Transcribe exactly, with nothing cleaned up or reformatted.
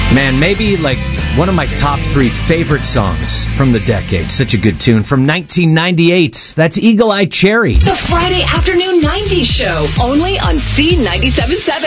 Man, maybe like one of my top three favorite songs from the decade. Such a good tune from nineteen ninety-eight. That's Eagle Eye Cherry. The Friday Afternoon nineties Show, only on C ninety-seven point seven.